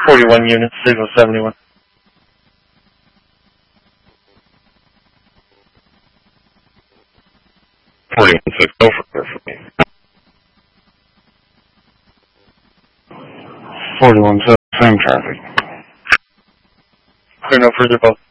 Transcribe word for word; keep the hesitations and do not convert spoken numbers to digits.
forty-one units, signal seventy-one. forty-one six, go for for me. forty-one seven, same traffic. Clear no further call.